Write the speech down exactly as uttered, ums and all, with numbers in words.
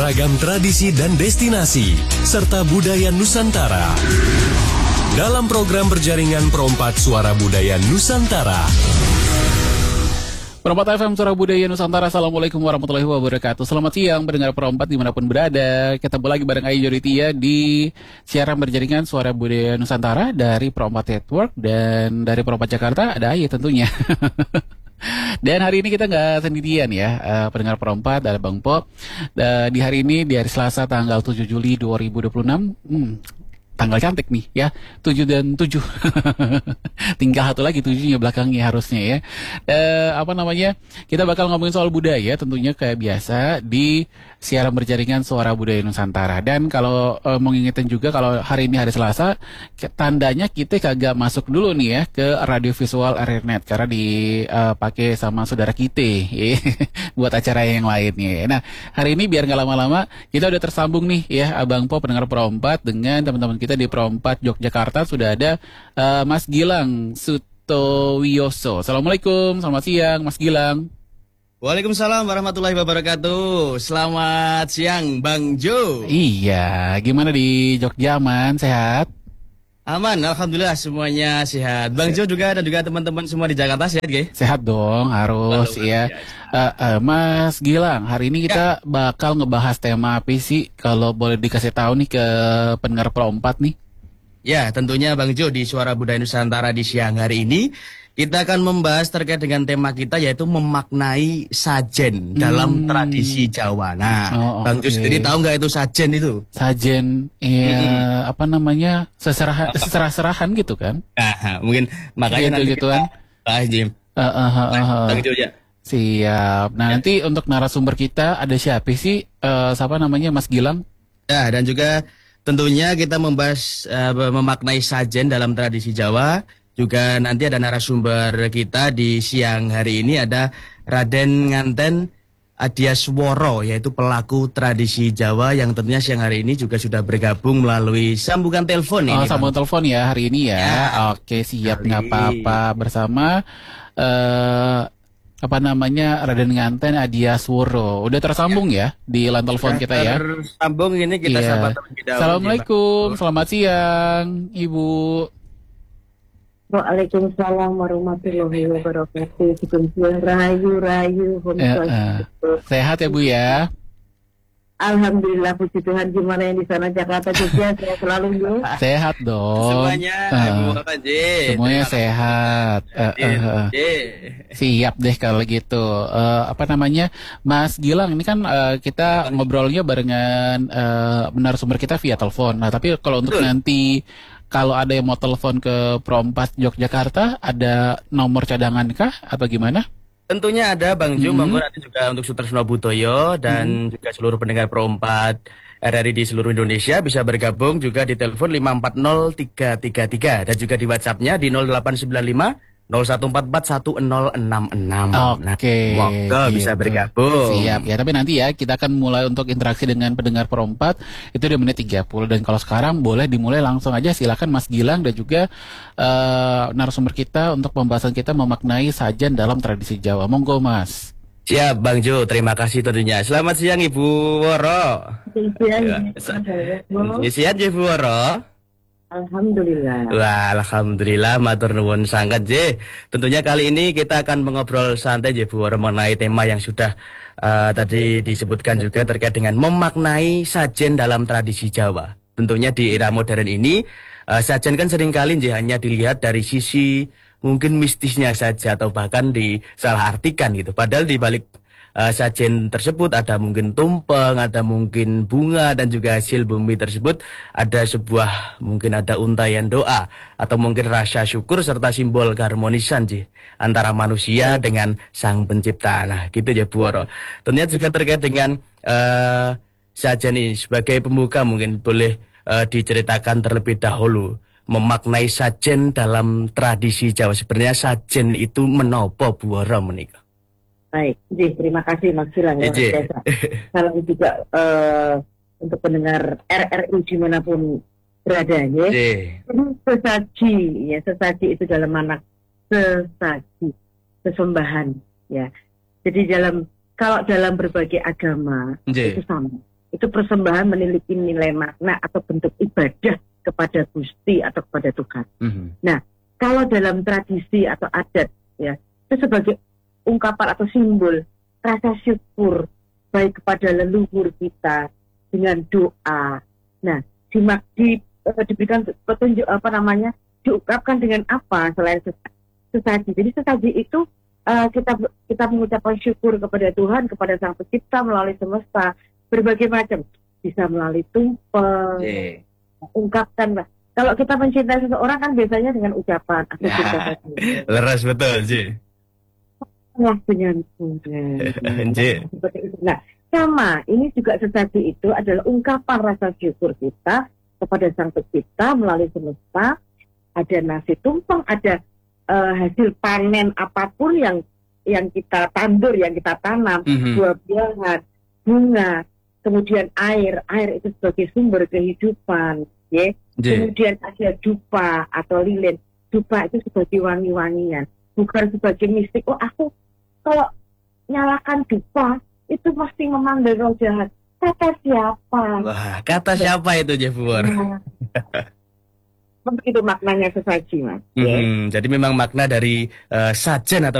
beragam tradisi dan destinasi, serta budaya Nusantara. Dalam program berjaringan Perompak Suara Budaya Nusantara. Perompak F M Suara Budaya Nusantara. Assalamualaikum warahmatullahi wabarakatuh. Selamat siang pendengar Perompak dimanapun berada. Ketemu lagi bareng Ayu Joritia di siaran berjaringan Suara Budaya Nusantara dari Perompak Network. Dan dari Perompak Jakarta ada Ayu tentunya. Dan hari ini kita nggak sendirian ya, uh, pendengar Perompak, ada Bang Po. Uh, di hari ini, di hari Selasa tanggal tujuh Juli dua ribu dua puluh enam, hmm, tanggal cantik nih ya, tujuh dan tujuh. Tinggal satu lagi tujuhnya belakangnya harusnya ya. Uh, apa namanya, kita bakal ngomongin soal budaya tentunya kayak biasa di siaran berjaringan Suara Budaya Nusantara. Dan kalau uh, mau ngingetin juga kalau hari ini hari Selasa, tandanya kita kagak masuk dulu nih ya ke radio visual R R Net karena dipakai uh, sama saudara kita ya, buat acara yang lainnya. Nah, hari ini biar nggak lama-lama kita udah tersambung nih ya, Abang Po pendengar Perompak dengan teman-teman kita di Perompak Yogyakarta. Sudah ada uh, Mas Gilang Sutowiyoso. Assalamualaikum, selamat siang Mas Gilang. Waalaikumsalam warahmatullahi wabarakatuh. Selamat siang Bang Jo. Iya, gimana di Jogja, aman, sehat? Aman, alhamdulillah semuanya sehat. Bang Se- Jo juga dan juga teman-teman semua di Jakarta sehat, Ge? Sehat dong, harus Lalu, ya. Uh, uh, Mas Gilang, hari ini kita ya. bakal ngebahas tema apa sih? Kalau boleh dikasih tahu nih ke pendengar Perompak nih. Ya, tentunya Bang Jo di Suara Budaya Nusantara di siang hari ini kita akan membahas terkait dengan tema kita yaitu memaknai sajen hmm. dalam tradisi Jawa. Nah, oh, Bang okay. Jo sendiri tahu nggak itu sajen itu? Sajen, ya hmm. apa namanya, seserah, seserah-serahan gitu kan? Nah, mungkin makanya gitu, nanti kita bahas, Jim. Uh, uh, uh, uh, uh. Bang Jo ya. Siap. Nah, ya. Nanti untuk narasumber kita ada siapa sih? Uh, siapa namanya, Mas Gilang? Ya, dan juga tentunya kita membahas uh, memaknai sajen dalam tradisi Jawa. Juga nanti ada narasumber kita di siang hari ini ada Raden Nganten Adiasworo, yaitu pelaku tradisi Jawa yang tentunya siang hari ini juga sudah bergabung melalui sambungan telepon. Oh, ini, sambungan telepon ya hari ini ya. ya. Oke, siap, nggak apa-apa. Bersama uh, apa namanya, Raden Nganten Adiasworo. Udah tersambung ya, ya di line telepon kita ya. Tersambung ini kita iya. sapa. Assalamualaikum, selamat siang Ibu. Waalaikumsalam warahmatullahi wabarakatuh. Rayu-rayu. Eh, eh. Sehat ya Bu ya? Alhamdulillah, puji Tuhan. Gimana yang di sana Jakarta juga? Saya selalu Bu. Sehat dong. Semuanya, uh, Ibu Bapak J. Semuanya sehat. Uh, uh, uh. Siap deh kalau gitu. Uh, apa namanya, Mas Gilang? Ini kan uh, kita ngobrolnya barengan uh, narasumber kita via telepon. Nah, tapi kalau untuk Betul. nanti kalau ada yang mau telepon ke Perompak Yogyakarta, ada nomor cadangan kah atau gimana? Tentunya ada Bang Jo, hmm. ada juga untuk Sutersno Butoyo dan hmm. juga seluruh pendengar Perompak R R I di seluruh Indonesia bisa bergabung juga di telepon lima empat nol tiga tiga tiga dan juga di WhatsApp-nya di nol delapan sembilan lima nol satu empat empat satu nol enam enam. Oke. Nah, monggo gitu. Bisa bergabung. Siap ya, tapi nanti ya kita akan mulai untuk interaksi dengan pendengar Perompak itu di menit tiga puluh, dan kalau sekarang boleh dimulai langsung aja, silakan Mas Gilang dan juga uh, narasumber kita untuk pembahasan kita memaknai sajen dalam tradisi Jawa. Monggo Mas. Siap Bang Jo, terima kasih tentunya. Selamat siang Ibu Woro. Siang. Ya, sihat ya Ibu Woro. Alhamdulillah. Wah, alhamdulillah, matur nuwun sangat J. Tentunya kali ini kita akan mengobrol santai J Bu mengenai tema yang sudah uh, tadi disebutkan juga terkait dengan memaknai sajen dalam tradisi Jawa. Tentunya di era modern ini uh, sajen kan seringkali J hanya dilihat dari sisi mungkin mistisnya saja atau bahkan disalahartikan gitu. Padahal di balik Uh, sajen tersebut ada mungkin tumpeng, ada mungkin bunga, dan juga hasil bumi tersebut ada sebuah mungkin ada untayan doa atau mungkin rasa syukur serta simbol keharmonisan sih antara manusia dengan sang pencipta. Nah gitu ya Bu Woro. Tentunya juga terkait dengan uh, sajen ini sebagai pembuka mungkin boleh uh, diceritakan terlebih dahulu memaknai sajen dalam tradisi Jawa. Sebenarnya sajen itu menopo Bu Woro menikah? Baik, Ji, terima kasih Mas Gilang. Salam juga uh, untuk pendengar R R I dimanapun berada, ya. Sesaji, ya sesaji itu dalam makna sesaji, sesembahan, ya. Jadi dalam kalau dalam berbagai agama J. itu sama, itu persembahan memiliki nilai makna atau bentuk ibadah kepada Gusti atau kepada Tuhan. Mm-hmm. Nah, kalau dalam tradisi atau adat ya, itu sebagai ungkapan atau simbol rasa syukur baik kepada leluhur kita dengan doa. Nah, dimak di, uh, diberikan petunjuk apa namanya, diungkapkan dengan apa selain sesaji. Jadi sesaji itu uh, kita kita mengucapkan syukur kepada Tuhan, kepada Sang Pencipta melalui semesta. Berbagai macam, bisa melalui tumpeng, yeah. ungkapkan lah. Kalau kita mencintai seseorang kan biasanya dengan ucapan aku cinta padamu. Leras betul, Ji. Wah, dengan Nah, sama, ini juga sesaji itu adalah ungkapan rasa syukur kita kepada Sang Pencipta melalui semesta. Ada nasi tumpeng, ada uh, hasil panen apapun yang yang kita tandur, yang kita tanam, mm-hmm. buah-buahan, bunga. Kemudian air, air itu sebagai sumber kehidupan, ya. Kemudian ada dupa atau lilin. Dupa itu sebagai wangi-wangian, bukan sebagai mistik. Oh, aku kalau nyalakan dupa itu pasti memanggil roh jahat. Kata siapa? Wah, kata siapa itu, Jefuor? Nah, begitu maknanya sesaji, Mas. Hmm, ya. Jadi memang makna dari uh, sajen atau